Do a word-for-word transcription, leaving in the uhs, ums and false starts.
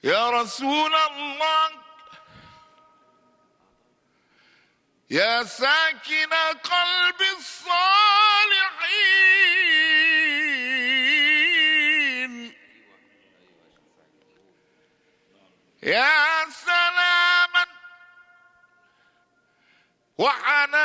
يا رسول الله يا ساكن قلب الصالحين يا سلاما وحنانا